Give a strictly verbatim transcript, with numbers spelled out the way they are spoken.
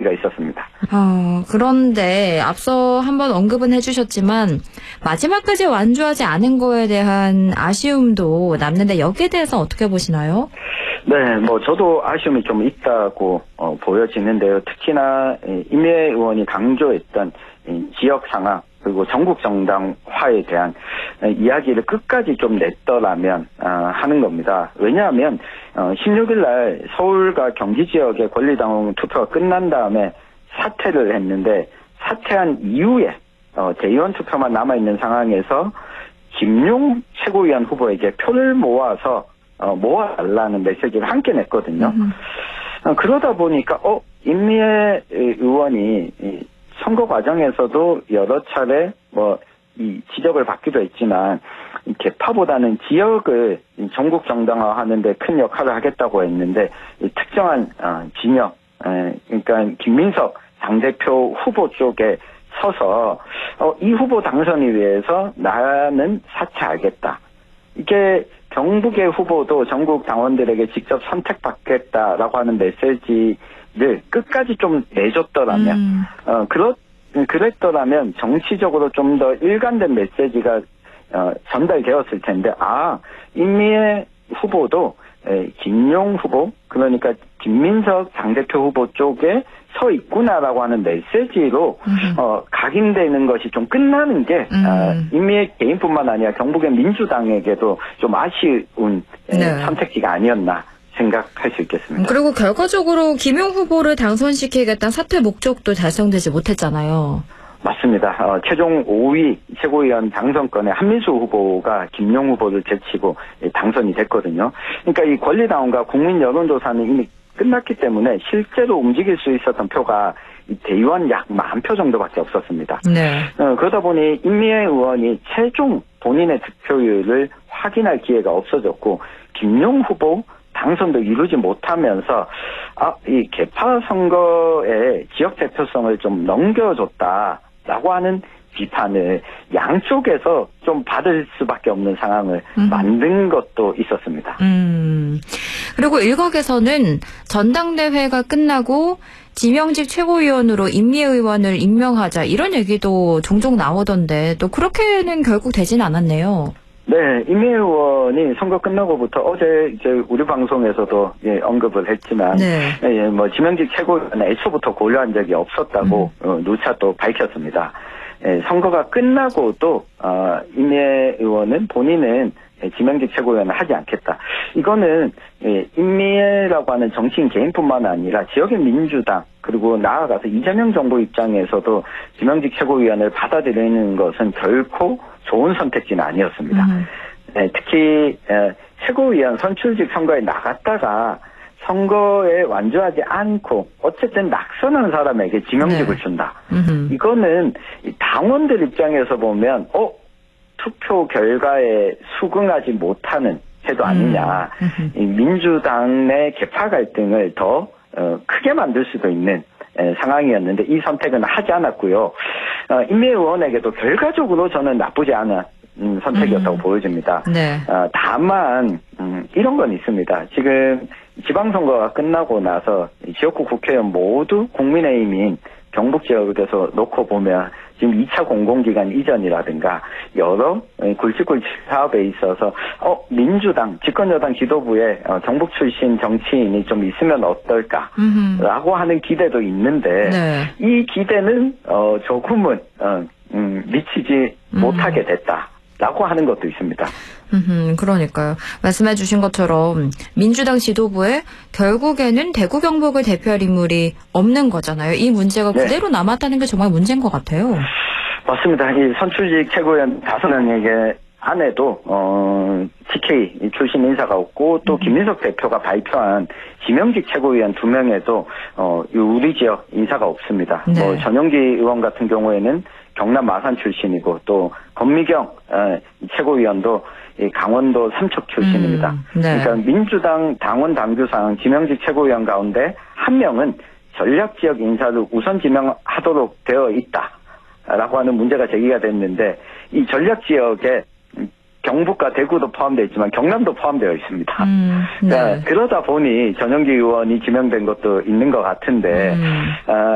이야기가 있었습니다. 어, 그런데 앞서 한번 언급은 해주셨지만 마지막까지 완주하지 않은 거에 대한 아쉬움도 남는데 여기에 대해서 어떻게 보시나요? 네, 뭐 저도 아쉬움이 좀 있다고 어, 보여지는데요. 특히나 임미애 의원이 강조했던 지역 상황 그리고 전국 정당화에 대한 이야기를 끝까지 좀 냈더라면 어, 하는 겁니다. 왜냐하면 어, 십육 일 날 서울과 경기 지역의 권리당원 투표가 끝난 다음에 사퇴를 했는데 사퇴한 이후에 어, 대의원 투표만 남아있는 상황에서 김용 최고위원 후보에게 표를 모아서 어, 모아달라는 메시지를 함께 냈거든요. 음. 어, 그러다 보니까 어 임미애 의원이 이 선거 과정에서도 여러 차례 뭐 이 지적을 받기도 했지만 이 개파보다는 지역을 전국 정당화하는 데 큰 역할을 하겠다고 했는데 이 특정한 어, 진영 에, 그러니까 김민석 당대표 후보 쪽에 서서 어, 이 후보 당선이 위해서 나는 사퇴하겠다. 이게 경북의 후보도 전국 당원들에게 직접 선택받겠다라고 하는 메시지를 끝까지 좀 내줬더라면, 음. 어, 그렇, 그랬더라면 정치적으로 좀 더 일관된 메시지가, 어, 전달되었을 텐데, 아, 임미애 후보도, 에, 김용 후보, 그러니까 김민석 당대표 후보 쪽에 서 있구나라고 하는 메시지로 음. 어, 각인되는 것이 좀 끝나는 게 음. 어, 임미애 개인뿐만 아니라 경북의 민주당에게도 좀 아쉬운 네. 에, 선택지가 아니었나 생각할 수 있겠습니다. 그리고 결과적으로 김용 후보를 당선시키겠다는 사퇴 목적도 달성되지 못했잖아요. 맞습니다. 어, 최종 오 위 최고위원 당선권에 한민수 후보가 김용 후보를 제치고 당선이 됐거든요. 그러니까 이 권리당원과 국민 여론조사는 이미 끝났기 때문에 실제로 움직일 수 있었던 표가 대의원 약 만 표 정도밖에 없었습니다. 네. 어, 그러다 보니 임미애 의원이 최종 본인의 득표율을 확인할 기회가 없어졌고 김용 후보 당선도 이루지 못하면서 아, 이 개파 선거의 지역 대표성을 좀 넘겨줬다라고 하는 비판을 양쪽에서 좀 받을 수밖에 없는 상황을 음. 만든 것도 있었습니다. 음. 그리고 일각에서는 전당대회가 끝나고 지명직 최고위원으로 임미애 의원을 임명하자 이런 얘기도 종종 나오던데 또 그렇게는 결국 되진 않았네요. 네, 임미애 의원이 선거 끝나고부터 어제 이제 우리 방송에서도 예, 언급을 했지만, 네. 예, 뭐 지명직 최고위원은 애초부터 고려한 적이 없었다고 음. 어, 누차 또 밝혔습니다. 예, 선거가 끝나고도 어, 임미애 의원은 본인은 지명직 최고위원을 하지 않겠다. 이거는 예, 임미애라고 하는 정치인 개인뿐만 아니라 지역의 민주당 그리고 나아가서 이재명 정부 입장에서도 지명직 최고위원을 받아들이는 것은 결코 좋은 선택지는 아니었습니다. 음. 예, 특히 예, 최고위원 선출직 선거에 나갔다가 선거에 완주하지 않고 어쨌든 낙선한 사람에게 지명직을 네. 준다. 음흠. 이거는 당원들 입장에서 보면 어? 투표 결과에 수긍하지 못하는 태도 아니냐. 음. 이 민주당 내 개파 갈등을 더 어, 크게 만들 수도 있는 에, 상황이었는데 이 선택은 하지 않았고요. 어, 임미애 의원에게도 결과적으로 저는 나쁘지 않은 음, 선택이었다고 음. 보여집니다. 네. 어, 다만 음, 이런 건 있습니다. 지금 지방선거가 끝나고 나서 지역구 국회의원 모두 국민의힘인 경북 지역에서 놓고 보면 지금 이 차 공공기관 이전이라든가 여러 굵직굵직 사업에 있어서 어 민주당 집권여당 지도부에 어, 경북 출신 정치인이 좀 있으면 어떨까라고 하는 기대도 있는데 네. 이 기대는 어, 조금은 어, 음, 미치지 음. 못하게 됐다라고 하는 것도 있습니다. 음, 그러니까요. 말씀해 주신 것처럼 민주당 지도부에 결국에는 대구 경북을 대표할 인물이 없는 거잖아요. 이 문제가 네. 그대로 남았다는 게 정말 문제인 것 같아요. 맞습니다. 이 선출직 최고위원 다섯 명에게 안에도 어, 티케이 출신 인사가 없고 또 음. 김민석 대표가 발표한 지명직 최고위원 두 명에도 어, 우리 지역 인사가 없습니다. 네. 뭐 전용기 의원 같은 경우에는 경남 마산 출신이고 또 권미경 어, 최고위원도 이 강원도 삼척 출신입니다. 음, 네. 그러니까 민주당 당원 당규상 지명직 최고위원 가운데 한 명은 전략지역 인사를 우선 지명하도록 되어 있다라고 하는 문제가 제기가 됐는데 이 전략지역에 경북과 대구도 포함되어 있지만 경남도 포함되어 있습니다. 음, 네. 그러니까 그러다 보니 전용기 의원이 지명된 것도 있는 것 같은데 음. 어,